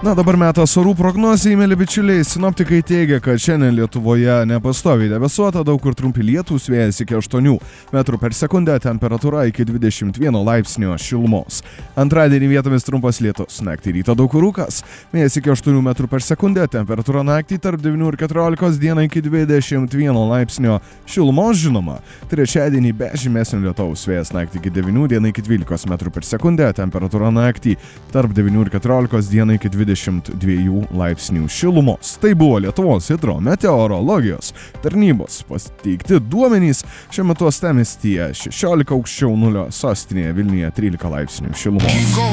Na, dabar metas orų prognozijai, mėly bičiuliai. Sinoptikai teigia, kad šiandien Lietuvoje nepastoviai debesuota, daug kur trumpi lietūs, vėjas iki 8 metrų per sekundę, temperatūra iki 21 laipsnio šilumos. Antradienį vietomis trumpas lietus, naktį ryto daug kur rūkas, vėjas iki 8 metrų per sekundę, temperatūra naktį tarp 9 ir 14, dieną iki 21 laipsnio šilumos, žinoma. Trečiadienį be žymesnio lietaus, vėjas naktį iki 9, dieną iki 12 metrų per sekundę, temperatūra naktį tarp 9 ir 14, dieną iki 22 laipsnių šilumos. Tai buvo Lietuvos hidrometeorologijos tarnybos pateikti duomenys. Šiuo metu uostamiestyje 16 aukščiau nulio, sostinėje Vilniuje 13 laipsnių šilumos.